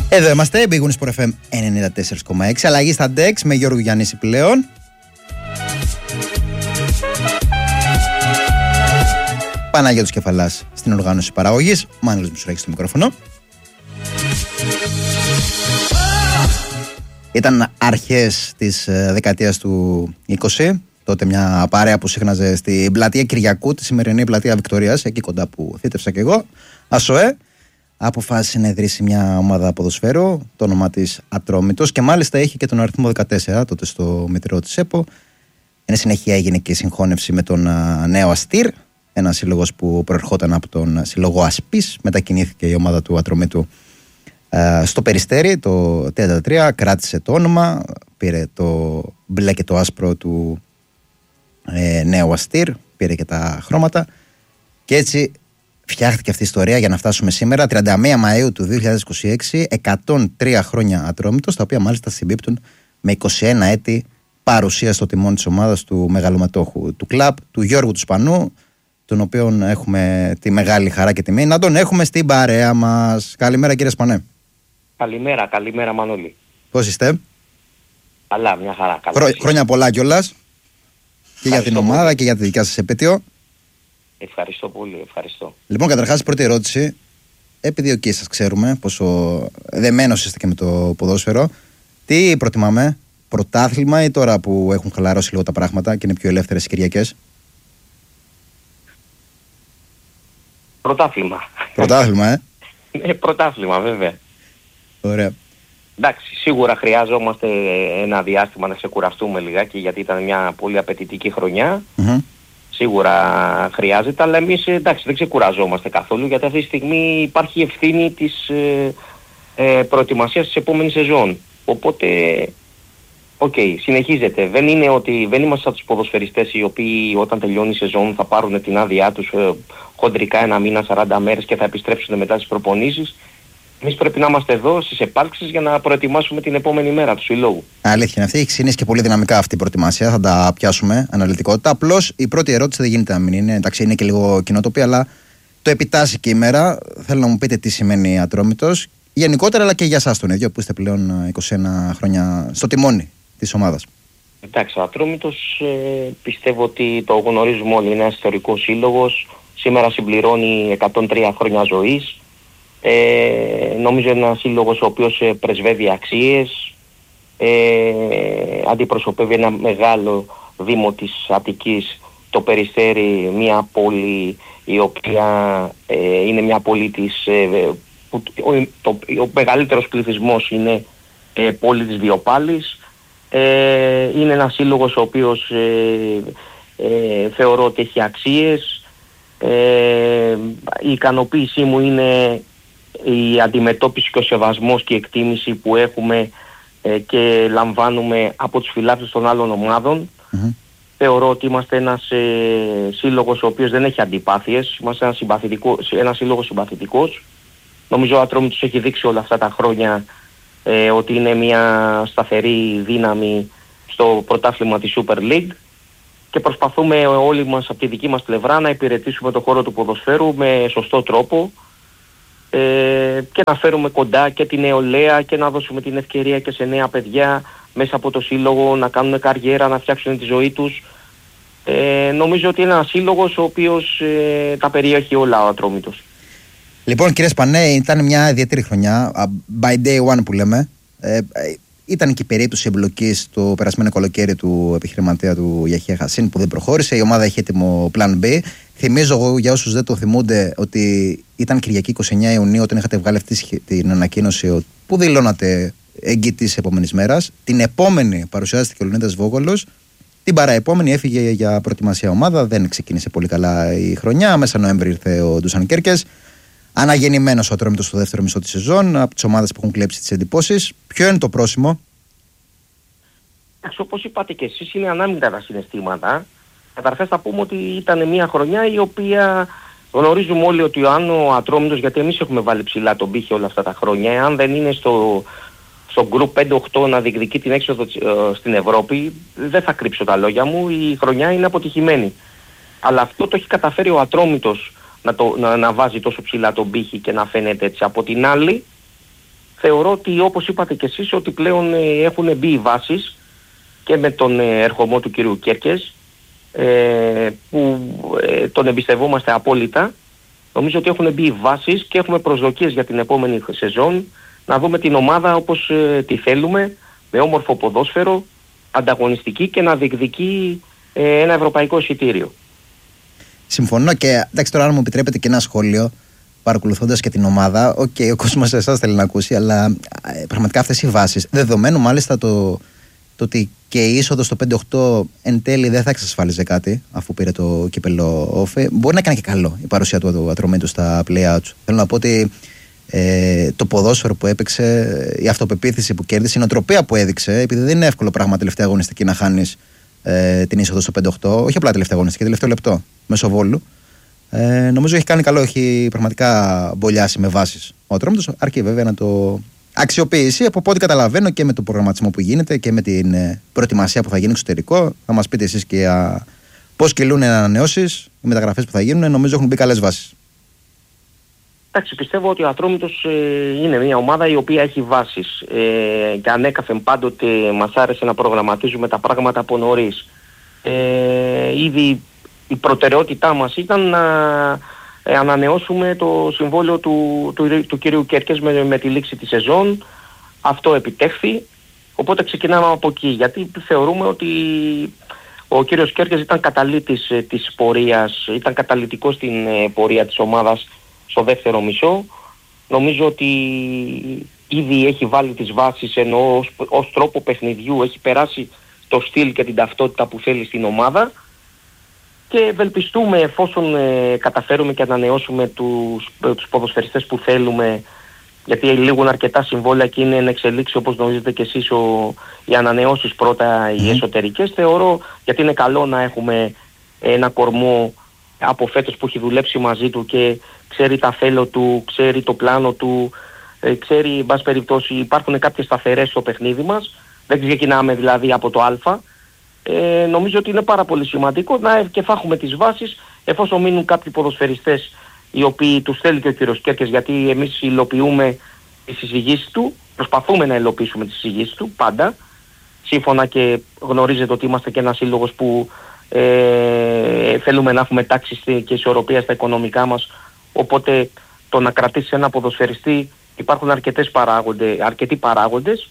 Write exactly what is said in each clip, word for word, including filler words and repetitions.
Εδώ είμαστε, Big Win Sport εφ εμ ενενήντα τέσσερα κόμμα έξι. Αλλαγή στα ντεξ με Γιώργο Γιάννηση πλέον. Παναγιώτης Κεφαλάς στην οργάνωση παραγωγής. Μάνος Μουσουράκης στο μικρόφωνο. Ήταν αρχές της δεκαετίας του είκοσι. Τότε μια παρέα που σύχναζε στην πλατεία Κυριακού, τη σημερινή πλατεία Βικτωρίας, εκεί κοντά που θύτευσα και εγώ, ΑΣΟΕ, αποφάσισε να ιδρύσει μια ομάδα ποδοσφαίρου, το όνομά της Ατρόμητος, και μάλιστα έχει και τον αριθμό δεκατέσσερα τότε στο μητρό της ΕΠΟ. Εν συνεχεία έγινε και η συγχώνευση με τον Νέο Αστήρ, ένα σύλλογος που προερχόταν από τον σύλλογο Ασπής. Μετακινήθηκε η ομάδα του Ατρομήτου στο Περιστέρι το τριάντα τρία, κράτησε το όνομα, πήρε το μπλε και το άσπρο του ε, Νέου Αστήρ, πήρε και τα χρώματα, και έτσι φτιάχτηκε αυτή η ιστορία για να φτάσουμε σήμερα, τριάντα μία Μαΐου του δύο χιλιάδες είκοσι έξι, εκατόν τρία χρόνια Ατρόμητος, τα οποία μάλιστα συμπίπτουν με είκοσι ένα έτη παρουσία στο τιμόνι της ομάδας του μεγαλομετόχου του κλαμπ, του Γιώργου του Σπανού, τον οποίον έχουμε τη μεγάλη χαρά και τιμή να τον έχουμε στην παρέα μας. Καλημέρα, κύριε Σπανέ. Καλημέρα, καλημέρα Μανώλη. Πώς είστε? Καλά, μια χαρά. Χρό, χρόνια πολλά κιόλας και για την ομάδα πολύ, και για τη δικιά σας επέτειο. Ευχαριστώ πολύ, ευχαριστώ. Λοιπόν, καταρχάς, πρώτη ερώτηση. Επειδή εκεί σας ξέρουμε πόσο δεμένος είστε και με το ποδόσφαιρο, τι προτιμάμε, πρωτάθλημα ή τώρα που έχουν χαλαρώσει λίγο τα πράγματα και είναι πιο ελεύθερες οι Κυριακές? Πρωτάθλημα. Πρωτάθλημα, ε. Ε, πρωτάθλημα, βέβαια. Ωραία. Εντάξει, σίγουρα χρειάζομαστε ένα διάστημα να ξεκουραστούμε λιγάκι, γιατί ήταν μια πολύ απαιτητική χρονιά. Mm-hmm. Σίγουρα χρειάζεται, αλλά εμείς εντάξει δεν ξεκουραζόμαστε καθόλου, γιατί αυτή τη στιγμή υπάρχει ευθύνη της ε, ε, προετοιμασίας της επόμενης σεζόν. Οπότε, οκ, okay, συνεχίζεται. Δεν είναι ότι δεν είμαστε σαν τους ποδοσφαιριστές οι οποίοι όταν τελειώνει η σεζόν θα πάρουν την άδειά τους ε, χοντρικά ένα μήνα, σαράντα μέρες και θα επιστρέψουν μετά τις προπονήσεις. Εμείς πρέπει να είμαστε εδώ στις επάλξεις για να προετοιμάσουμε την επόμενη μέρα του συλλόγου. Αλήθεια είναι αυτή. Έχει ξεκινήσει και πολύ δυναμικά αυτή η προετοιμασία. Θα τα πιάσουμε αναλυτικότητα. Απλώς η πρώτη ερώτηση δεν γίνεται να μην είναι. Εντάξει, είναι και λίγο κοινότοπη, αλλά το επιτάσσει και η μέρα. Θέλω να μου πείτε τι σημαίνει Ατρόμητος γενικότερα, αλλά και για εσάς τον ίδιο που είστε πλέον είκοσι ένα χρόνια στο τιμόνι της ομάδας. Εντάξει, ο Ατρόμητος ε, πιστεύω ότι το γνωρίζουμε όλοι. Είναι ένας ιστορικός σύλλογος. Σήμερα συμπληρώνει εκατόν τρία χρόνια ζωής. Ε, νομίζω είναι ένας σύλλογος ο οποίος ε, πρεσβεύει αξίες, ε, αντιπροσωπεύει ένα μεγάλο δήμο της Αττικής, το Περιστέρι, μια πόλη η οποία ε, είναι μια πόλη της, ε, που, ο, το, ο μεγαλύτερος πληθυσμός είναι ε, πόλη της Διοπάλης. Ε, είναι ένας σύλλογος ο οποίος ε, ε, θεωρώ ότι έχει αξίες. Ε, η ικανοποίησή μου είναι η αντιμετώπιση και ο σεβασμός και η εκτίμηση που έχουμε ε, και λαμβάνουμε από τους φιλάθλους των άλλων ομάδων. Mm-hmm. Θεωρώ ότι είμαστε ένας ε, σύλλογος ο οποίος δεν έχει αντιπάθειες. Είμαστε ένας, ένας σύλλογος συμπαθητικός. Νομίζω ο Ατρόμητος έχει δείξει όλα αυτά τα χρόνια ε, ότι είναι μια σταθερή δύναμη στο πρωτάθλημα της Super League, και προσπαθούμε όλοι μας από τη δική μας πλευρά να υπηρετήσουμε το χώρο του ποδοσφαίρου με σωστό τρόπο, Ε, και να φέρουμε κοντά και την νεολαία και να δώσουμε την ευκαιρία και σε νέα παιδιά μέσα από το σύλλογο να κάνουν καριέρα, να φτιάξουν τη ζωή τους. Ε, νομίζω ότι είναι ένας σύλλογος ο οποίος ε, τα περιέχει όλα ο Ατρόμητος. Λοιπόν, κύριε Σπανέ, ήταν μια ιδιαίτερη χρονιά, by day one που λέμε. Ε, ήταν και η περίπτωση εμπλοκής το περασμένο καλοκαίρι του επιχειρηματία του Γιαχία Χασίν που δεν προχώρησε. Η ομάδα είχε έτοιμο Plan B. Θυμίζω εγώ για όσους δεν το θυμούνται ότι ήταν Κυριακή είκοσι εννέα Ιουνίου όταν είχατε βγάλει αυτή την ανακοίνωση που δηλώνατε έγκυ της επόμενης μέρας. Την επόμενη παρουσιάστηκε ο Λεωνίδας Βόγολος. Την παραεπόμενη έφυγε για προετοιμασία ομάδα. Δεν ξεκίνησε πολύ καλά η χρονιά. Μέσα Νοέμβρη ήρθε ο Ντούσαν Κέρκες. Αναγεννημένος ο Ατρόμητος στο δεύτερο μισό της σεζόν από τις ομάδες που έχουν κλέψει τις εντυπώσεις. Ποιο είναι το πρόσημο? Όπως είπατε και εσείς, είναι ανάμεικτα τα συναισθήματα. Καταρχάς θα πούμε ότι ήταν μια χρονιά η οποία γνωρίζουμε όλοι ότι αν ο Ατρόμητος, γιατί εμείς έχουμε βάλει ψηλά τον πύχη όλα αυτά τα χρόνια, αν δεν είναι στο, στο group πέντε οκτώ να διεκδικεί την έξοδο ε, στην Ευρώπη, δεν θα κρύψω τα λόγια μου, η χρονιά είναι αποτυχημένη. Αλλά αυτό το έχει καταφέρει ο Ατρόμητος να, το, να, να βάζει τόσο ψηλά τον πύχη και να φαίνεται έτσι. Από την άλλη, θεωρώ ότι, όπως είπατε και εσείς, ότι πλέον ε, έχουν μπει οι βάσεις και με τον ε, ερχομό του κυρίου Κέρκες, ε, που ε, τον εμπιστευόμαστε απόλυτα. Νομίζω ότι έχουν μπει οι βάσεις και έχουμε προσδοκίες για την επόμενη σεζόν να δούμε την ομάδα όπως ε, τη θέλουμε, με όμορφο ποδόσφαιρο, ανταγωνιστική και να διεκδικεί ε, ένα ευρωπαϊκό εισιτήριο. Συμφωνώ και εντάξει, τώρα αν μου επιτρέπετε και ένα σχόλιο, παρακολουθώντας και την ομάδα, οκ, okay, ο κόσμος εσάς θέλει να ακούσει, αλλά ε, πραγματικά αυτές οι βάσεις, δεδομένου μάλιστα το, το ότι και η είσοδο στο πέντε οκτώ εν τέλει δεν θα εξασφάλιζε κάτι, αφού πήρε το κύπελο όφε, μπορεί να κάνει και καλό η παρουσία του Ατρομήτου στα play-outs. Θέλω να πω ότι ε, το ποδόσφαιρο που έπαιξε, η αυτοπεποίθηση που κέρδισε, η νοοτροπία που έδειξε, επειδή δεν είναι εύκολο πράγμα τελευταία αγωνιστική να χάνεις ε, την είσοδο στο πέντε οκτώ, όχι απλά τελευταία αγωνιστική, τελευταίο λεπτό, μέσω Βόλου. Ε, νομίζω έχει κάνει καλό, έχει πραγματικά μπολιάσει με βάσεις. Ο Ατρόμητος αρκεί βέβαια να το αξιοποιήσει, από ό,τι καταλαβαίνω και με το προγραμματισμό που γίνεται και με την ε, προετοιμασία που θα γίνει εξωτερικό. Θα μας πείτε εσείς και α, πώς κυλούν οι ανανεώσεις, οι μεταγραφές που θα γίνουν. Νομίζω έχουν μπει καλές βάσεις. Εντάξει, πιστεύω ότι ο Ατρόμητος ε, είναι μια ομάδα η οποία έχει βάσεις ε, και ανέκαθεν πάντοτε μας άρεσε να προγραμματίζουμε τα πράγματα από νωρίς. Ε, ήδη η προτεραιότητά μας ήταν να ε, ανανεώσουμε το συμβόλαιο του, του, του κυρίου Κέρκες με, με τη λήξη της σεζόν. Αυτό επιτεύχθη, οπότε ξεκινάμε από εκεί, γιατί θεωρούμε ότι ο κύριος Κέρκες ήταν καταλύτης ε, της πορείας, ήταν καταλυτικός στην ε, πορεία της ομάδας στο δεύτερο μισό. Νομίζω ότι ήδη έχει βάλει τις βάσεις, ενώ ως, ως τρόπο παιχνιδιού έχει περάσει το στυλ και την ταυτότητα που θέλει στην ομάδα. Και ευελπιστούμε, εφόσον ε, καταφέρουμε και ανανεώσουμε τους, ε, τους ποδοσφαιριστές που θέλουμε, γιατί λήγουν αρκετά συμβόλαια και είναι εν εξελίξη, όπως γνωρίζετε και εσείς, ο, οι ανανεώσεις πρώτα, mm. οι εσωτερικές, θεωρώ, γιατί είναι καλό να έχουμε ένα κορμό από φέτος που έχει δουλέψει μαζί του και ξέρει τα θέλω του, ξέρει το πλάνο του, ε, ξέρει, εν πάση περιπτώσει, υπάρχουν κάποιες σταθερές στο παιχνίδι μας, δεν ξεκινάμε δηλαδή από το Α. Ε, νομίζω ότι είναι πάρα πολύ σημαντικό να και θα έχουμε τις βάσεις, εφόσον μείνουν κάποιοι ποδοσφαιριστές οι οποίοι τους θέλει και ο κύριος Κέρκες, γιατί εμείς υλοποιούμε τις εισηγήσεις του, προσπαθούμε να υλοποιήσουμε τις εισηγήσεις του πάντα, σύμφωνα και γνωρίζετε ότι είμαστε και ένας σύλλογος που ε, θέλουμε να έχουμε τάξη και ισορροπία στα οικονομικά μας, οπότε το να κρατήσει ένα ποδοσφαιριστή υπάρχουν αρκετές παράγοντες, αρκετοί παράγοντες.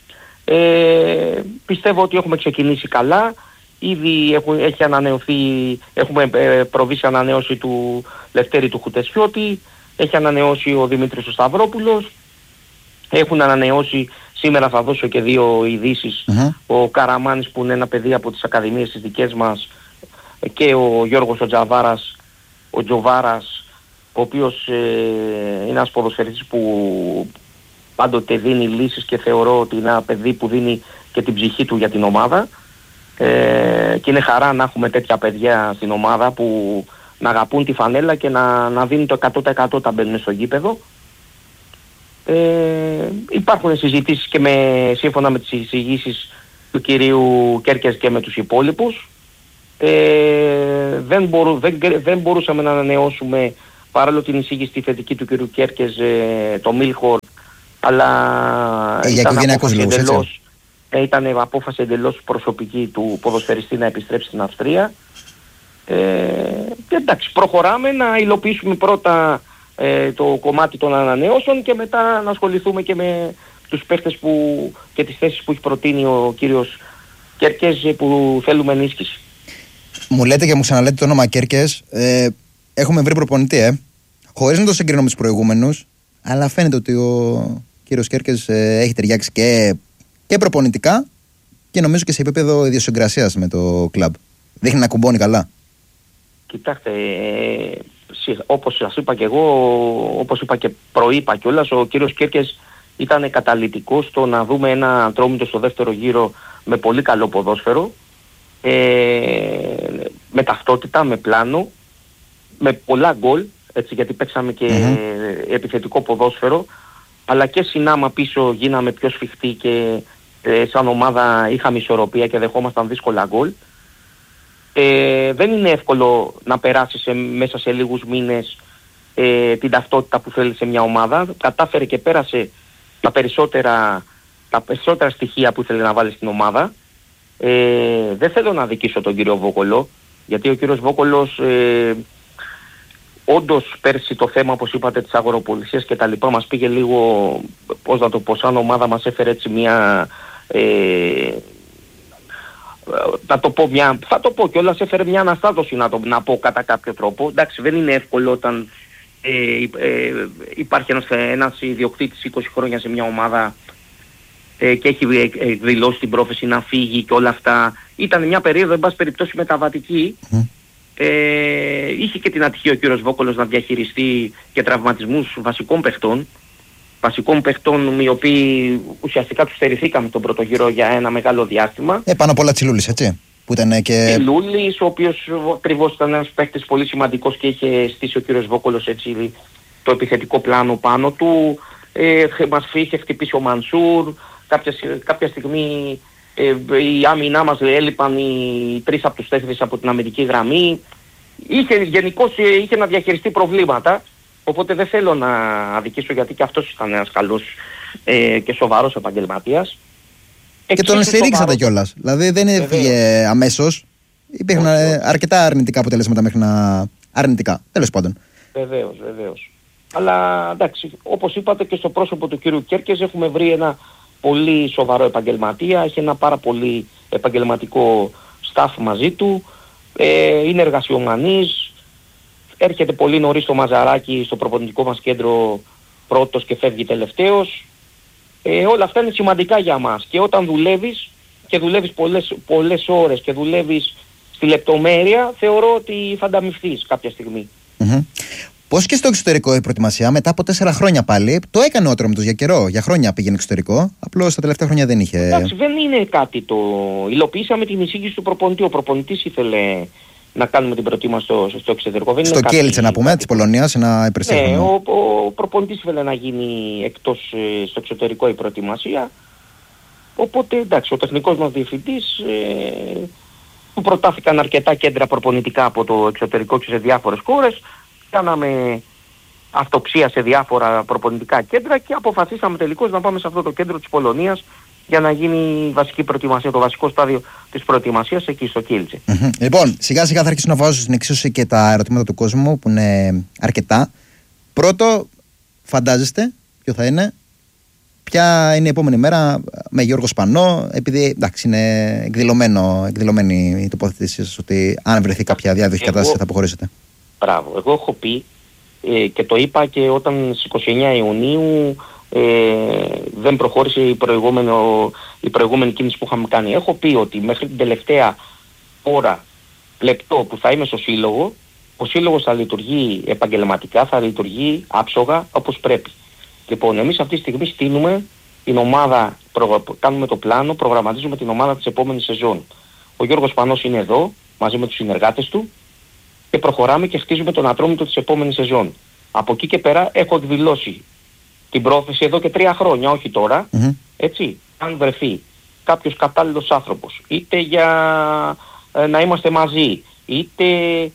Ε, πιστεύω ότι έχουμε ξεκινήσει καλά. Ήδη έχουν, έχει ανανεωθεί, έχουμε ε, προβεί σε ανανέωση του Λευτέρη του Χουτεσφιώτη, έχει ανανεώσει ο Δημήτρης ο Σταυρόπουλος, έχουν ανανεώσει, σήμερα θα δώσω και δύο ειδήσεις, uh-huh. ο Καραμάνης που είναι ένα παιδί από τις ακαδημίες τις δικές μας και ο Γιώργος ο Τζαβάρας, ο Τζοβάρας, ο οποίος ε, είναι ένας ποδοσφαιριστής που πάντοτε δίνει λύσεις και θεωρώ ότι είναι ένα παιδί που δίνει και την ψυχή του για την ομάδα, ε, και είναι χαρά να έχουμε τέτοια παιδιά στην ομάδα που να αγαπούν τη φανέλα και να, να δίνουν το εκατό τοις εκατό όταν μπαίνουν στο γήπεδο. Ε, υπάρχουν συζητήσεις και με, σύμφωνα με τις εισηγήσεις του κυρίου Κέρκες και με τους υπόλοιπους. Ε, δεν, μπορού, δεν, δεν μπορούσαμε να ανανεώσουμε, παρόλο την εισήγηση τη θετική του κυρίου Κέρκες, ε, το Μίλχορ, αλλά ε, για ήταν, απόφαση λόγους, εντελώς, ε, ήταν απόφαση εντελώς προσωπική του ποδοσφαιριστή να επιστρέψει στην Αυστρία. Ε, και εντάξει, προχωράμε να υλοποιήσουμε πρώτα ε, το κομμάτι των ανανεώσεων και μετά να ασχοληθούμε και με τους παίχτες που, και τις θέσεις που έχει προτείνει ο κύριος Κέρκες, που θέλουμε ενίσχυση. Μου λέτε και μου ξαναλέτε το όνομα Κέρκες. Ε, έχουμε βρει προπονητή, ε. Χωρίς να το συγκρίνω με τους προηγούμενους, αλλά φαίνεται ότι ο κύριος Κέρκες ε, έχει ταιριάξει και, και προπονητικά και νομίζω και σε επίπεδο ιδιοσυγκρασίας με το κλαμπ. Δείχνει να κουμπώνει καλά. Κοιτάξτε, ε, όπως σας είπα και εγώ, όπως είπα και προείπα κιόλας, ο κύριος Κέρκες ήταν καταλυτικός στο να δούμε ένα Ατρόμητο στο δεύτερο γύρο με πολύ καλό ποδόσφαιρο, ε, με ταυτότητα, με πλάνο, με πολλά γκολ, έτσι, γιατί παίξαμε και mm-hmm. επιθετικό ποδόσφαιρο, αλλά και συνάμα πίσω γίναμε πιο σφιχτοί και ε, σαν ομάδα είχαμε ισορροπία και δεχόμασταν δύσκολα γκολ. Ε, δεν είναι εύκολο να περάσει σε, μέσα σε λίγους μήνες ε, την ταυτότητα που θέλει σε μια ομάδα. Κατάφερε και πέρασε τα περισσότερα, τα περισσότερα στοιχεία που ήθελε να βάλει στην ομάδα. Ε, δεν θέλω να δικήσω τον κύριο Βόκολο, γιατί ο κύριος Βόκολος ε, όντως πέρσι το θέμα, όπως είπατε, της αγοροπολισίας και τα λοιπά μας πήγε λίγο, πώς να το πω, σαν ομάδα μας έφερε έτσι μια... Ε, θα το πω, μια, θα το πω κιόλας, έφερε μια αναστάτωση να, το, να πω κατά κάποιο τρόπο. Εντάξει, δεν είναι εύκολο όταν ε, ε, υπάρχει ένας, ένας ιδιοκτήτης είκοσι χρόνια σε μια ομάδα ε, και έχει εκδηλώσει την πρόθεση να φύγει και όλα αυτά. Ήταν μια περίοδο, εν πάση περιπτώσει, μεταβατική. Mm. Ε, είχε και την ατυχία ο κύριος Βόκολος να διαχειριστεί και τραυματισμούς βασικών παιχτών. Βασικών παιχτών οι οποίοι ουσιαστικά τους στερηθήκαμε τον πρώτο γύρο για ένα μεγάλο διάστημα. Ε, πάνω απ' όλα Τσιλούλης, έτσι. Που ήταν και... Τσιλούλης, ο οποίος ακριβώς ήταν ένας παίκτης πολύ σημαντικός και είχε στήσει ο κύριος Βόκολος έτσι το επιθετικό πλάνο πάνω του. Ε, μας είχε χτυπήσει ο Μανσούρ. Κάποια, κάποια στιγμή ε, η άμυνά μας έλειπαν οι τρεις από τους τέσσερις από την αμυντική γραμμή. Είχε γενικώς είχε να διαχειριστεί προβλήματα. Οπότε δεν θέλω να αδικήσω, γιατί και αυτός ήταν ένας καλός ε, και σοβαρός επαγγελματίας. Και τον στηρίξατε κιόλας. Δηλαδή δεν έφυγε αμέσως. Υπήρχαν αρκετά αρνητικά αποτελέσματα μέχρι να... αρνητικά, τέλος πάντων. Βεβαίως, βεβαίως. Αλλά εντάξει, όπως είπατε και στο πρόσωπο του κύριου Κέρκες έχουμε βρει ένα πολύ σοβαρό επαγγελματία. Έχει ένα πάρα πολύ επαγγελματικό staff μαζί του. Ε, είναι εργασιομανής. Έρχεται πολύ νωρίς στο μαζαράκι, στο προπονητικό μας κέντρο πρώτος και φεύγει τελευταίος. Ε, όλα αυτά είναι σημαντικά για μας. Και όταν δουλεύεις και δουλεύεις πολλές, πολλές ώρες και δουλεύεις στη λεπτομέρεια, θεωρώ ότι θα ανταμυφθείς κάποια στιγμή. Mm-hmm. Πώς και στο εξωτερικό η προετοιμασία, μετά από τέσσερα χρόνια πάλι, το έκανε ο Ατρόμητος για καιρό, για χρόνια πήγαινε εξωτερικό, απλώς τα τελευταία χρόνια δεν είχε... Εντάξει, δεν είναι κάτι το... Υλοποιήσαμε την εισήγηση του προπονητή, ο προπονητής ήθελε... να κάνουμε την προετοιμασία στο, στο εξωτερικό. Δεν στο Κέλτσε να πούμε, της Πολωνίας, ένα υπερσύγχρονο. Ναι, ο, ο προπονητής ήθελε να γίνει εκτός ε, στο εξωτερικό η προετοιμασία. Οπότε εντάξει, ο τεχνικός μας διευθυντής ε, του προτάθηκαν αρκετά κέντρα προπονητικά από το εξωτερικό και σε διάφορες χώρες. Κάναμε αυτοψία σε διάφορα προπονητικά κέντρα και αποφασίσαμε τελικώς να πάμε σε αυτό το κέντρο της Πολωνίας για να γίνει η βασική προετοιμασία, το βασικό στάδιο της προετοιμασίας εκεί στο Κίλτσε. Mm-hmm. Λοιπόν, σιγά σιγά θα αρχίσω να βάζω στην εξίσωση και τα ερωτήματα του κόσμου που είναι αρκετά. Πρώτο, φαντάζεστε ποιο θα είναι, ποια είναι η επόμενη μέρα με Γιώργο Σπανό, επειδή εντάξει είναι εκδηλωμένο, εκδηλωμένη η τοποθέτησή σας ότι αν βρεθεί κάποια διάδοχη Εγώ... κατάσταση θα αποχωρήσετε. Μπράβο, εγώ έχω πει ε, και το είπα και όταν στις είκοσι εννέα Ιουνίου Ε, δεν προχώρησε η, η προηγούμενη κίνηση που είχαμε κάνει. Έχω πει ότι μέχρι την τελευταία ώρα, λεπτό που θα είμαι στο σύλλογο, ο σύλλογος θα λειτουργεί επαγγελματικά, θα λειτουργεί άψογα όπως πρέπει. Λοιπόν, εμείς αυτή τη στιγμή στείλουμε την ομάδα, προ, κάνουμε το πλάνο, προγραμματίζουμε την ομάδα της επόμενης σεζόν. Ο Γιώργος Σπανός είναι εδώ, μαζί με τους συνεργάτες του και προχωράμε και χτίζουμε τον Ατρόμητο της επόμενης σεζόν. Από εκεί και πέρα έχω εκδηλώσει την πρόθεση εδώ και τρία χρόνια, όχι τώρα, mm-hmm. έτσι, αν βρεθεί κάποιος κατάλληλος άνθρωπος, είτε για ε, να είμαστε μαζί, είτε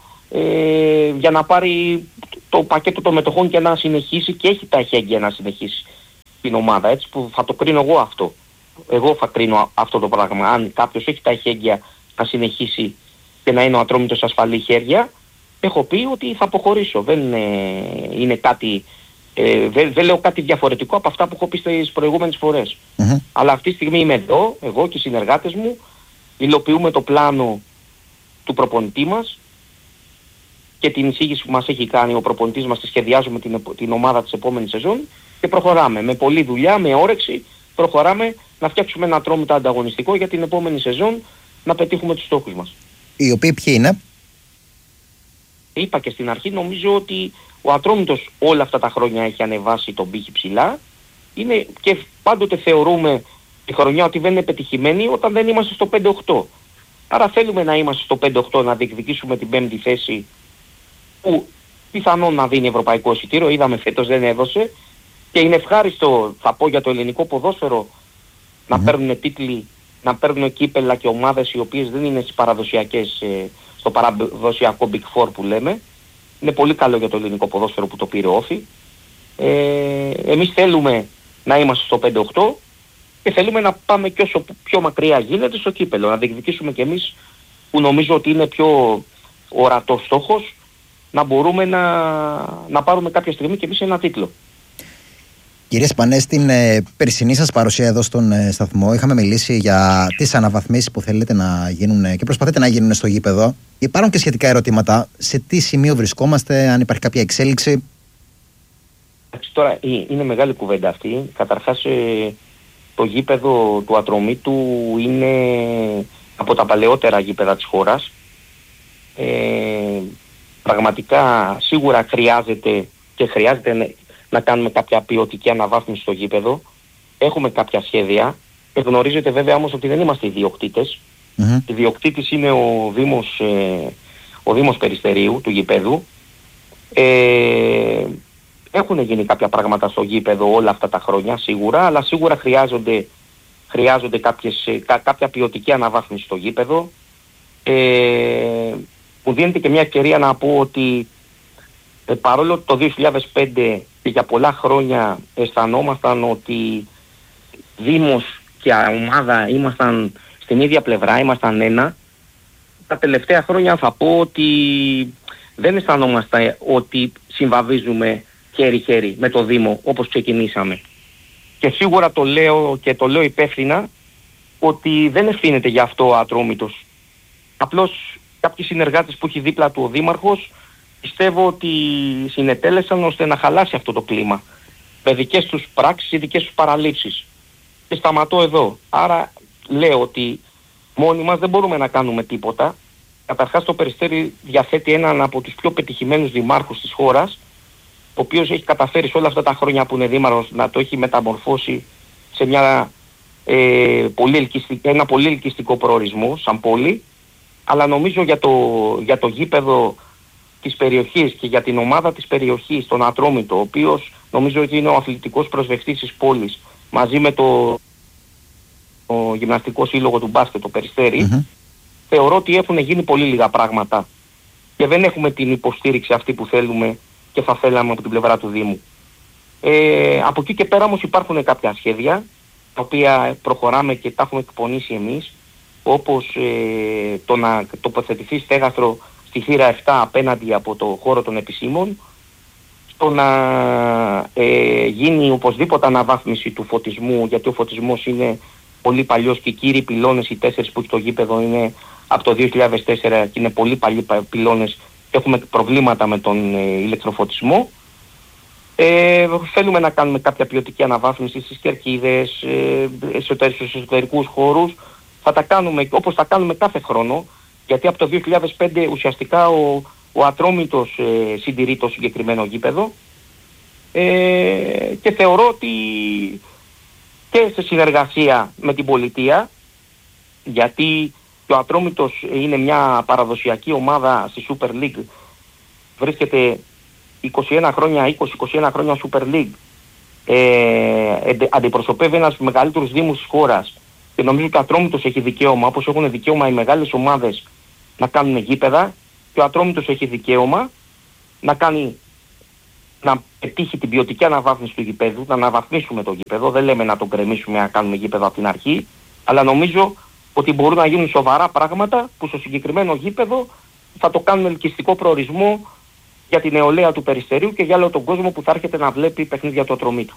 ε, για να πάρει το πακέτο των μετοχών και να συνεχίσει και έχει τα εχέγγυα να συνεχίσει την ομάδα, έτσι, που θα το κρίνω εγώ αυτό. Εγώ θα κρίνω αυτό το πράγμα. Αν κάποιος έχει τα εχέγγυα να συνεχίσει και να είναι ο Ατρόμητος σε ασφαλή χέρια, έχω πει ότι θα αποχωρήσω. Δεν είναι, είναι κάτι... Ε, δεν, δεν λέω κάτι διαφορετικό από αυτά που έχω πει στις προηγούμενες φορές. Mm-hmm. Αλλά αυτή τη στιγμή είμαι εδώ, εγώ και οι συνεργάτες μου, υλοποιούμε το πλάνο του προπονητή μας και την εισήγηση που μας έχει κάνει ο προπονητής μας, τη σχεδιάζουμε την, την ομάδα της επόμενης σεζόν και προχωράμε με πολλή δουλειά, με όρεξη, προχωράμε να φτιάξουμε ένα Ατρόμητο ανταγωνιστικό για την επόμενη σεζόν, να πετύχουμε τους στόχους μας. Οι οποίοι ποιοι είναι? Είπα και στην αρχή, νομίζω ότι ο Ατρόμητος όλα αυτά τα χρόνια έχει ανεβάσει τον πύχη ψηλά. Είναι και πάντοτε θεωρούμε τη χρονιά ότι δεν είναι πετυχημένη όταν δεν είμαστε στο πέντε οκτώ. Άρα θέλουμε να είμαστε στο πέντε οκτώ, να διεκδικήσουμε την πέμπτη θέση που πιθανόν να δίνει ευρωπαϊκό εισιτήριο. Είδαμε φέτος δεν έδωσε και είναι ευχάριστο, θα πω, για το ελληνικό ποδόσφαιρο mm-hmm. να παίρνουν τίτλοι, να παίρνουν κύπελα και ομάδες οι οποίες δεν είναι στις παραδοσιακές, στο παραδοσιακό Big Four που λέμε. Είναι πολύ καλό για το ελληνικό ποδόσφαιρο που το πήρε όφη. Ε, εμείς θέλουμε να είμαστε στο πέντε οκτώ και θέλουμε να πάμε και όσο πιο μακριά γίνεται στο κύπελλο, να διεκδικήσουμε κι εμείς, που νομίζω ότι είναι πιο ορατός στόχος, να μπορούμε να, να πάρουμε κάποια στιγμή κι εμείς ένα τίτλο. Κύριε Σπανέ, στην ε, περσινή σας παρουσία εδώ στον ε, σταθμό είχαμε μιλήσει για τις αναβαθμίσεις που θέλετε να γίνουν ε, και προσπαθείτε να γίνουν στο γήπεδο. Υπάρχουν και σχετικά ερωτήματα. Σε τι σημείο βρισκόμαστε, αν υπάρχει κάποια εξέλιξη? Τώρα είναι μεγάλη κουβέντα αυτή. Καταρχάς ε, το γήπεδο του Ατρωμίτου είναι από τα παλαιότερα γήπεδα της χώρας. Ε, πραγματικά σίγουρα χρειάζεται και χρειάζεται να κάνουμε κάποια ποιοτική αναβάθμιση στο γήπεδο. Έχουμε κάποια σχέδια. Και γνωρίζετε βέβαια όμως ότι δεν είμαστε ιδιοκτήτες. Mm-hmm. Ιδιοκτήτης είναι ο Δήμος, ε, ο Δήμος Περιστερίου του γήπεδου. Ε, έχουν γίνει κάποια πράγματα στο γήπεδο όλα αυτά τα χρόνια σίγουρα, αλλά σίγουρα χρειάζονται, χρειάζονται κάποιες, κά, κάποια ποιοτική αναβάθμιση στο γήπεδο. Ε, μου δίνεται και μια ευκαιρία να πω ότι ε, παρόλο το δύο χιλιάδες πέντε και για πολλά χρόνια αισθανόμασταν ότι Δήμος και ομάδα ήμασταν στην ίδια πλευρά, ήμασταν ένα, τα τελευταία χρόνια θα πω ότι δεν αισθανόμαστε ότι συμβαδίζουμε χέρι-χέρι με το Δήμο όπως ξεκινήσαμε. Και σίγουρα το λέω και το λέω υπεύθυνα ότι δεν ευθύνεται γι' αυτό ο Ατρόμητος. Απλώς κάποιοι συνεργάτες που έχει δίπλα του ο Δήμαρχος πιστεύω ότι συνετέλεσαν ώστε να χαλάσει αυτό το κλίμα με δικές τους πράξεις ή δικές τους παραλήψεις. Και σταματώ εδώ. Άρα λέω ότι μόνοι μας δεν μπορούμε να κάνουμε τίποτα. Καταρχάς το Περιστέρι διαθέτει έναν από τους πιο πετυχημένους δημάρχους της χώρας, ο οποίος έχει καταφέρει σε όλα αυτά τα χρόνια που είναι δήμαρχος να το έχει μεταμορφώσει σε μια, ε, πολύ ελκυστικό, ένα πολύ ελκυστικό προορισμό σαν πόλη. Αλλά νομίζω για το, για το γήπεδο της περιοχής και για την ομάδα της περιοχής, τον Ατρόμητο, ο οποίος νομίζω ότι είναι ο αθλητικός προσβευτής της πόλης, μαζί με το, το γυμναστικό σύλλογο του μπάσκετ, το Περιστέρι, mm-hmm. θεωρώ ότι έχουν γίνει πολύ λίγα πράγματα και δεν έχουμε την υποστήριξη αυτή που θέλουμε και θα θέλαμε από την πλευρά του Δήμου. Ε, από εκεί και πέρα όμως υπάρχουν κάποια σχέδια τα οποία προχωράμε και τα έχουμε εκπονήσει εμείς, όπως ε, το να τοποθετηθεί στέγαστρο στη θύρα επτά απέναντι από το χώρο των επισήμων, το να ε, γίνει οπωσδήποτε αναβάθμιση του φωτισμού, γιατί ο φωτισμός είναι πολύ παλιός και οι κύριοι πυλώνες, οι τέσσερις που έχει το γήπεδο, είναι από το δύο χιλιάδες τέσσερα και είναι πολύ παλιοί πυλώνες. Έχουμε προβλήματα με τον ε, ηλεκτροφωτισμό. Ε, θέλουμε να κάνουμε κάποια ποιοτική αναβάθμιση στις κερκίδες, ε, στους εσωτερικούς χώρους. Θα τα κάνουμε όπως τα κάνουμε κάθε χρόνο, γιατί από το δύο χιλιάδες πέντε ουσιαστικά ο, ο Ατρόμητος ε, συντηρεί το συγκεκριμένο γήπεδο ε, και θεωρώ ότι και σε συνεργασία με την πολιτεία, γιατί και ο Ατρόμητος είναι μια παραδοσιακή ομάδα στη Super League, βρίσκεται είκοσι ένα χρόνια, είκοσι είκοσι ένα χρόνια Super League, ε, αντιπροσωπεύει ένας μεγαλύτερους δήμους της χώρας και νομίζω ότι ο Ατρόμητος έχει δικαίωμα, όπως έχουν δικαίωμα οι μεγάλες ομάδες να κάνουν γήπεδα, και ο Ατρόμητος έχει δικαίωμα να κάνει, να πετύχει την ποιοτική αναβάθμιση του γηπέδου, να αναβαθμίσουμε το γήπεδο. Δεν λέμε να τον κρεμίσουμε, να κάνουμε γήπεδο από την αρχή, αλλά νομίζω ότι μπορούν να γίνουν σοβαρά πράγματα που στο συγκεκριμένο γήπεδο θα το κάνουν ελκυστικό προορισμό για την νεολαία του Περιστερίου και για όλο τον κόσμο που θα έρχεται να βλέπει παιχνίδια του Ατρωμίτου.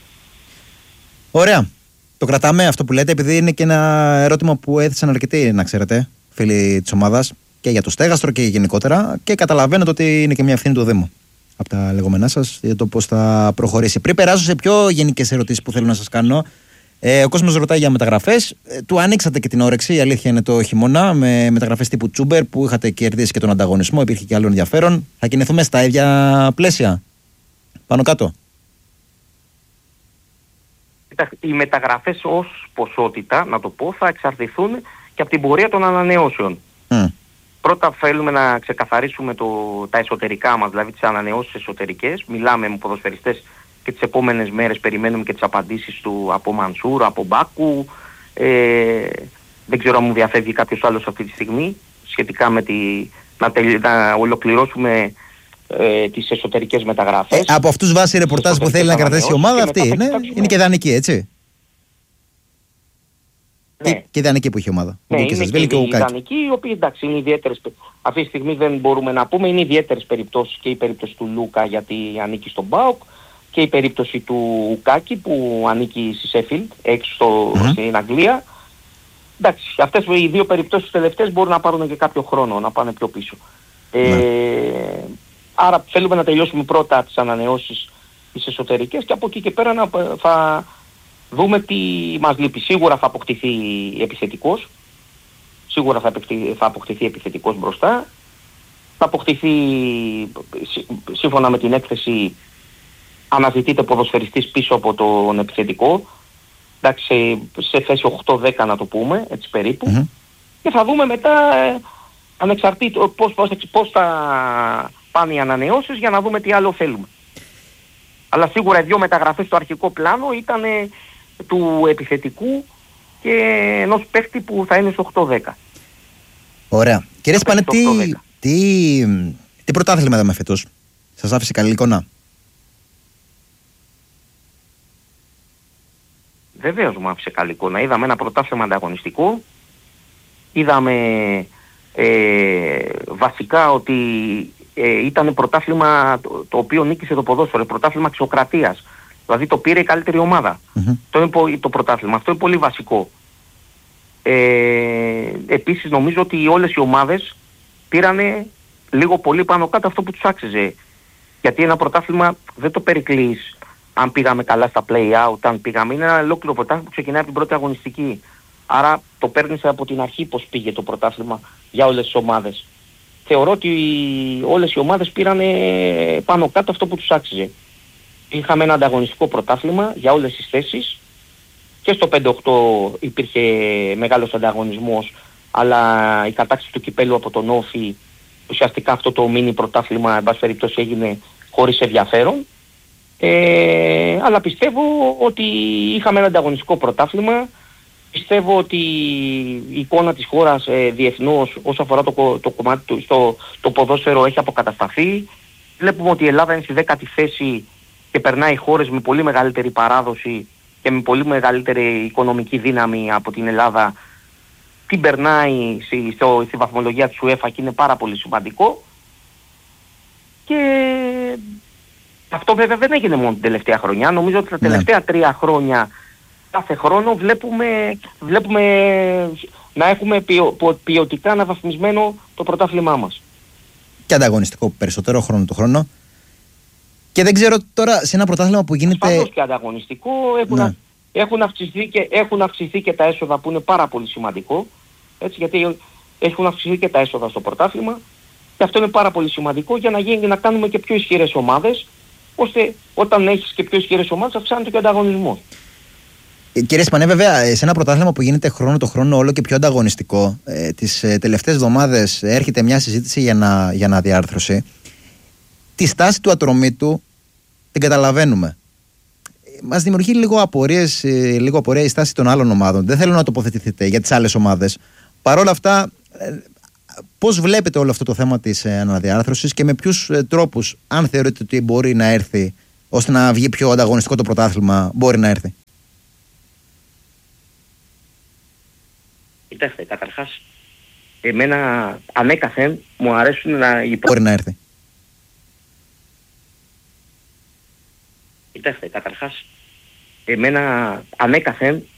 Ωραία. Το κρατάμε αυτό που λέτε, επειδή είναι και ένα ερώτημα που έθεσαν αρκετοί, να ξέρετε, φίλοι της ομάδας, και για το στέγαστρο και γενικότερα, και καταλαβαίνετε ότι είναι και μια ευθύνη του Δήμου από τα λεγόμενά σας για το πώς θα προχωρήσει. Πριν περάσω σε πιο γενικές ερωτήσεις που θέλω να σας κάνω, ε, ο κόσμος ρωτάει για μεταγραφές. Ε, του ανοίξατε και την όρεξη, η αλήθεια είναι, το χειμώνα, με μεταγραφές τύπου Τσούμπερ που είχατε κερδίσει και τον ανταγωνισμό, υπήρχε και άλλο ενδιαφέρον. Θα κινηθούμε στα ίδια πλαίσια, πάνω κάτω? Οι μεταγραφές ως ποσότητα, να το πω, θα εξαρτηθούν και από την πορεία των ανανεώσεων. Mm. Πρώτα θέλουμε να ξεκαθαρίσουμε το, τα εσωτερικά μας, δηλαδή τις ανανεώσεις εσωτερικές. Μιλάμε με ποδοσφαιριστές και τις επόμενες μέρες περιμένουμε και τις απαντήσεις του από Μανσούρ, από Μπάκου. Ε, δεν ξέρω αν μου διαφεύγει κάποιος άλλος αυτή τη στιγμή σχετικά με τη, να, τελ, να ολοκληρώσουμε ε, τις εσωτερικές μεταγραφές. Ε, από αυτούς βάσει ρεπορτάζ που θέλει να κρατήσει η ομάδα αυτή είναι, είναι και ιδανική, έτσι. Ναι. Και, και ιδανική που είχε η ομάδα. Ναι, και είναι και, και οι ιδανικοί, οι οποίοι εντάξει είναι ιδιαίτερες. Αυτή τη στιγμή δεν μπορούμε να πούμε, είναι ιδιαίτερες περιπτώσεις, και η περίπτωση του Λούκα γιατί ανήκει στον ΠΑΟΚ και η περίπτωση του Ουκάκη που ανήκει στη Σέφιλντ έξω στο, mm-hmm. στην Αγγλία. Εντάξει, αυτές οι δύο περιπτώσεις τελευταίες μπορούν να πάρουν και κάποιο χρόνο, να πάνε πιο πίσω. Mm-hmm. Ε, άρα θέλουμε να τελειώσουμε πρώτα τις ανανεώσεις τις εσωτερικές και από εκεί και πέρα να θα δούμε τι μας λείπει. Σίγουρα θα αποκτηθεί επιθετικός, σίγουρα θα αποκτηθεί, θα αποκτηθεί επιθετικός μπροστά, θα αποκτηθεί σύμφωνα με την έκθεση αναζητείται ποδοσφαιριστής πίσω από τον επιθετικό, εντάξει, σε θέση οκτώ δέκα να το πούμε, έτσι περίπου, mm-hmm. και θα δούμε μετά ε, ανεξαρτήτως πώς, πώς, πώς θα πάνε οι ανανεώσεις για να δούμε τι άλλο θέλουμε. Αλλά σίγουρα οι δύο μεταγραφές στο αρχικό πλάνο ήταν του επιθετικού και ενός παίχτη που θα είναι στο οκτώ δέκα. Ωραία. Κύριε Σπανέ, τι, τι, τι πρωτάθλημα είδαμε φέτος? Σας άφησε καλή εικόνα? Βεβαίως μου άφησε καλή εικόνα. Είδαμε ένα πρωτάθλημα ανταγωνιστικό. Είδαμε ε, βασικά ότι ε, ήταν πρωτάθλημα το, το οποίο νίκησε το ποδόσφαιρο, πρωτάθλημα αξιοκρατίας. Δηλαδή το πήρε η καλύτερη ομάδα. Mm-hmm. Το είναι το πρωτάθλημα. Αυτό είναι πολύ βασικό. Ε, επίσης νομίζω ότι όλες οι ομάδες πήρανε λίγο πολύ πάνω κάτω αυτό που τους άξιζε. Γιατί ένα πρωτάθλημα δεν το περικλείς αν πήγαμε καλά στα play-out, αν πήγαμε. Είναι ένα ολόκληρο πρωτάθλημα που ξεκινάει από την πρώτη αγωνιστική. Άρα το παίρνεις από την αρχή πώς πήγε το πρωτάθλημα για όλες τις ομάδες. Θεωρώ ότι όλες οι ομάδες πήρανε πάνω κάτω αυτό που τους άξιζε. Είχαμε ένα ανταγωνιστικό πρωτάθλημα για όλες τις θέσεις και στο πέντε οκτώ υπήρχε μεγάλος ανταγωνισμός, αλλά η κατάκτηση του κυπέλου από τον Όφη, ουσιαστικά αυτό το μίνι πρωτάθλημα εν πάση περιπτώσει έγινε χωρίς ενδιαφέρον. Ε, αλλά πιστεύω ότι είχαμε ένα ανταγωνιστικό πρωτάθλημα. Πιστεύω ότι η εικόνα της χώρας ε, διεθνώς όσον αφορά το, το κομμάτι του στο, το ποδόσφαιρο έχει αποκατασταθεί. Βλέπουμε ότι η Ελλάδα είναι στη δέκατη θέση και περνάει χώρες με πολύ μεγαλύτερη παράδοση και με πολύ μεγαλύτερη οικονομική δύναμη από την Ελλάδα. Την περνάει στη, στο, στη βαθμολογία της UEFA και είναι πάρα πολύ σημαντικό. Και αυτό βέβαια δεν έγινε μόνο την τελευταία χρονιά. Νομίζω ότι τα τελευταία ναι. τρία χρόνια κάθε χρόνο βλέπουμε, βλέπουμε να έχουμε ποιο, ποιοτικά αναβαθμισμένο το πρωτάθλημά μας. Και ανταγωνιστικό περισσότερο χρόνο το χρόνο. Και δεν ξέρω τώρα σε ένα πρωτάθλημα που γίνεται... Ασφαλώς και ανταγωνιστικό. Έχουν, ναι. έχουν, αυξηθεί και, έχουν αυξηθεί και τα έσοδα που είναι πάρα πολύ σημαντικό. Έτσι, γιατί έχουν αυξηθεί και τα έσοδα στο πρωτάθλημα. Και αυτό είναι πάρα πολύ σημαντικό για να, γίνει, να κάνουμε και πιο ισχυρές ομάδες. Ώστε όταν έχεις και πιο ισχυρές ομάδες αυξάνεται και ο ανταγωνισμός. Κύριε Σπανέ, βέβαια, σε ένα πρωτάθλημα που γίνεται χρόνο το χρόνο όλο και πιο ανταγωνιστικό, ε, τις ε, τελευταίες εβδομάδες έρχεται μια συζήτηση για, να, για αναδιάρθρωση. Τη στάση του Ατρομήτου την καταλαβαίνουμε. Μας δημιουργεί λίγο απορίες, ε, λίγο απορία η στάση των άλλων ομάδων. Δεν θέλω να τοποθετηθείτε για τις άλλες ομάδες. Παρ' όλα αυτά, ε, πώς βλέπετε όλο αυτό το θέμα της ε, αναδιάρθρωσης και με ποιους ε, τρόπους, αν θεωρείτε ότι μπορεί να έρθει, ώστε να βγει πιο ανταγωνιστικό το πρωτάθλημα, μπορεί να έρθει? Κοιτάξτε, καταρχάς, εμένα ανέκαθεν μου αρέσουν να... Μπορεί να έρθει. Κοιτάξτε, καταρχάς, εμένα ανέκαθεν